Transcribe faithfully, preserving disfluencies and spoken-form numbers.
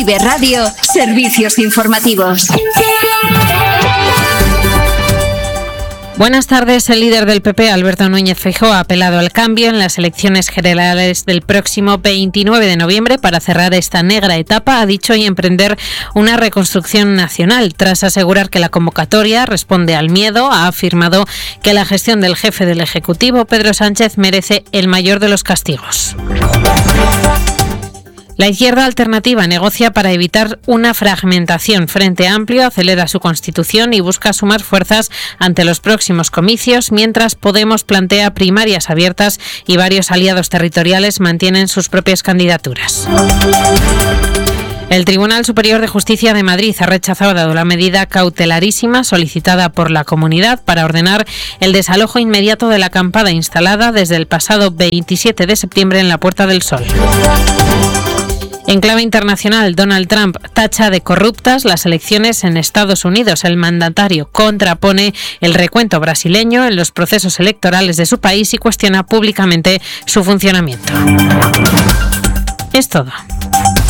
Vive Radio, servicios informativos. Buenas tardes. El líder del P P, Alberto Núñez Feijóo, ha apelado al cambio en las elecciones generales del próximo veintinueve de noviembre para cerrar esta negra etapa, ha dicho, y emprender una reconstrucción nacional. Tras asegurar que la convocatoria responde al miedo, ha afirmado que la gestión del jefe del Ejecutivo, Pedro Sánchez, merece el mayor de los castigos. La izquierda alternativa negocia para evitar una fragmentación. Frente Amplio acelera su constitución y busca sumar fuerzas ante los próximos comicios, mientras Podemos plantea primarias abiertas y varios aliados territoriales mantienen sus propias candidaturas. El Tribunal Superior de Justicia de Madrid ha rechazado la medida cautelarísima solicitada por la comunidad para ordenar el desalojo inmediato de la acampada instalada desde el pasado veintisiete de septiembre en la Puerta del Sol. En clave internacional, Donald Trump tacha de corruptas las elecciones en Estados Unidos. El mandatario contrapone el recuento brasileño en los procesos electorales de su país y cuestiona públicamente su funcionamiento. Es todo.